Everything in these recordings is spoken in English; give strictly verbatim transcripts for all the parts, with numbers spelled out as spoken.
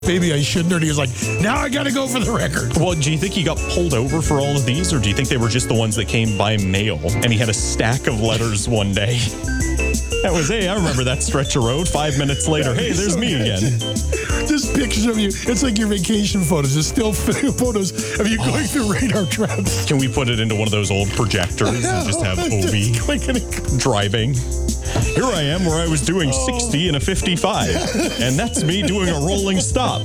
maybe I shouldn't. And he was like, now I got to go for the record. Well, do you think he got pulled over for all of these, or do you think they were just the ones that came by mail and he had a stack of letters one day? That was, hey, I remember that stretch of road. Five minutes later, hey, there's me again. Just pictures of you. It's like your vacation photos. Just still photos of you going through radar traps. Can we put it into one of those old projectors and just have Obi driving? Here I am where I was doing oh. sixty and a fifty-five. And that's me doing a rolling stop.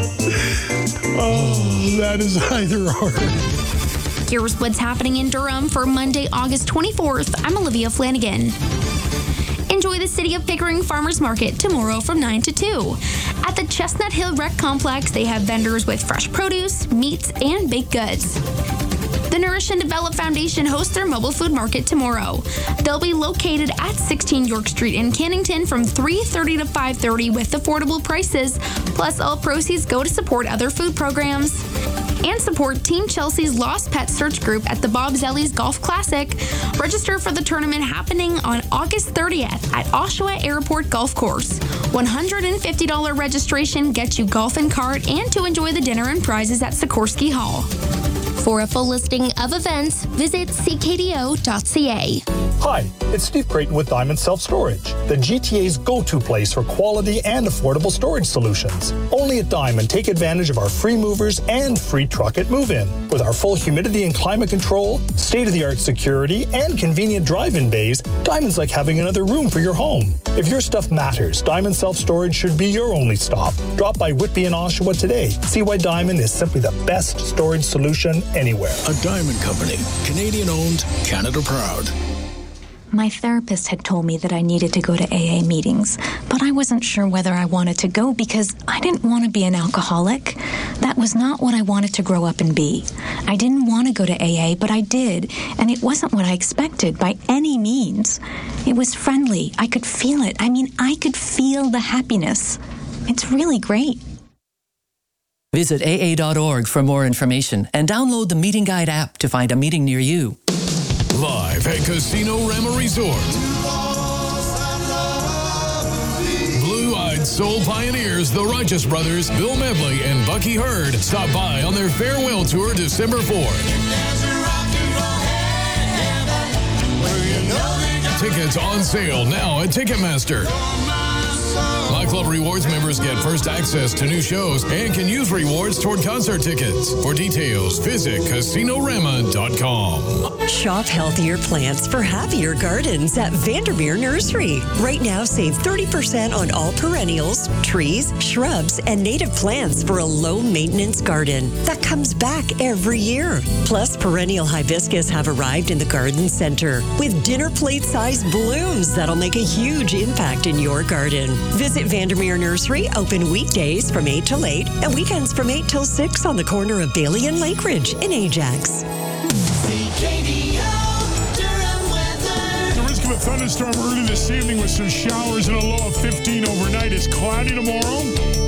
Oh, that is either or. Here's what's happening in Durham for Monday, August twenty-fourth. I'm Olivia Flanagan. Enjoy the City of Pickering Farmers Market tomorrow from nine to two. At the Chestnut Hill Rec Complex, they have vendors with fresh produce, meats, and baked goods. The Nourish and Develop Foundation hosts their mobile food market tomorrow. They'll be located at sixteen York Street in Cannington from three thirty to five thirty with affordable prices, plus all proceeds go to support other food programs. And support Team Chelsea's Lost Pet Search Group at the Bob Zellies Golf Classic. Register for the tournament happening on August thirtieth at Oshawa Airport Golf Course. one hundred fifty dollars registration gets you golf and cart and to enjoy the dinner and prizes at Sikorsky Hall. For a full listing of events, visit c k d o dot c a. Hi, it's Steve Creighton with Diamond Self-Storage, the G T A's go-to place for quality and affordable storage solutions. Only at Diamond, take advantage of our free movers and free truck at move-in. With our full humidity and climate control, state-of-the-art security, and convenient drive-in bays, Diamond's like having another room for your home. If your stuff matters, Diamond Self-Storage should be your only stop. Drop by Whitby and Oshawa today. See why Diamond is simply the best storage solution anywhere. A Diamond Company, Canadian-owned, Canada proud. My therapist had told me that I needed to go to A A meetings, but I wasn't sure whether I wanted to go because I didn't want to be an alcoholic. That was not what I wanted to grow up and be. I didn't want to go to A A, but I did, and it wasn't what I expected by any means. It was friendly. I could feel it. I mean, I could feel the happiness. It's really great. Visit A A dot org for more information and download the Meeting Guide app to find a meeting near you. Live at Casino Rama Resort. Blue-eyed soul pioneers, the Righteous Brothers, Bill Medley, and Bucky Hurd stop by on their farewell tour December fourth. Tickets on sale now at Ticketmaster. My Club Rewards members get first access to new shows and can use rewards toward concert tickets. For details, visit casino rama dot com. Shop healthier plants for happier gardens at Vandermeer Nursery. Right now, save thirty percent on all perennials, trees, shrubs, and native plants for a low-maintenance garden that comes back every year. Plus, perennial hibiscus have arrived in the garden center with dinner plate-sized blooms that'll make a huge impact in your garden. Visit Vandermeer Nursery, open weekdays from eight till eight and weekends from eight till six on the corner of Bailey and Lake Ridge in Ajax. The risk of a thunderstorm early this evening with some showers and a low of fifteen overnight. It's cloudy tomorrow.